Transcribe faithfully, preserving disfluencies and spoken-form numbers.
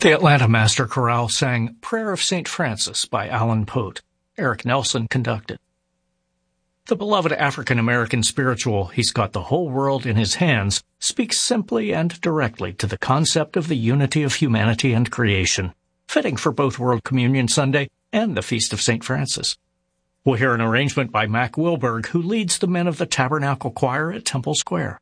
The Atlanta Master Chorale sang Prayer of Saint Francis by Alan Pote. Eric Nelson conducted. The beloved African-American spiritual, He's Got the Whole World in His Hands, speaks simply and directly to the concept of the unity of humanity and creation, fitting for both World Communion Sunday and the Feast of Saint Francis. We'll hear an arrangement by Mac Wilberg, who leads the men of the Tabernacle Choir at Temple Square.